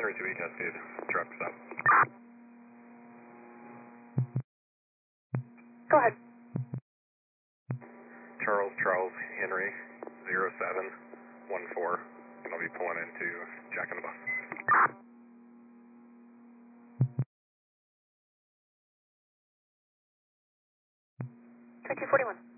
Henry 2 Cascade, truck stop. Go ahead. Charles, Henry 0714, and I'll be pulling into Jack in the Box. Twenty 41.